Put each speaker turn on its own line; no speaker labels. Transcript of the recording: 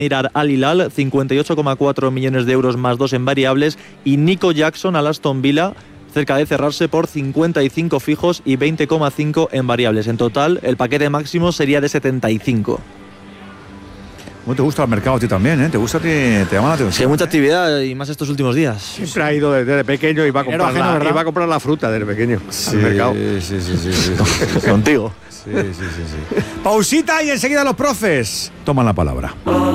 Mirar Al Hilal, 58,4 millones de euros más 2 en variables, y Nico Jackson al Aston Villa, cerca de cerrarse por 55 fijos y 20,5 en variables. En total, el paquete máximo sería de 75.
¿Cómo te gusta el mercado a ti también, eh? ¿Te gusta que te llama la atención?
Sí, hay mucha actividad y más estos últimos días.
Siempre ha ido desde pequeño y va a comprar la fruta desde pequeño al mercado.
Sí.
Contigo.
Sí. Pausita y enseguida los profes toman la palabra.